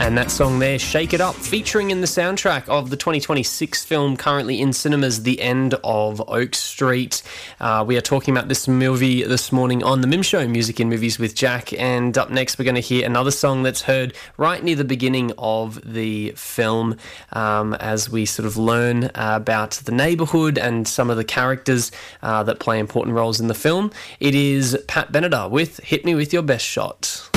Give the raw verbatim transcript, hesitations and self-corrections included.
And that song there, Shake It Up, featuring in the soundtrack of the twenty twenty-six film currently in cinemas, The End of Oak Street. Uh, we are talking about this movie this morning on The Mim Show, Music in Movies with Jack. And up next, we're going to hear another song that's heard right near the beginning of the film um, as we sort of learn uh, about the neighbourhood and some of the characters uh, that play important roles in the film. It is Pat Benatar with Hit Me With Your Best Shot.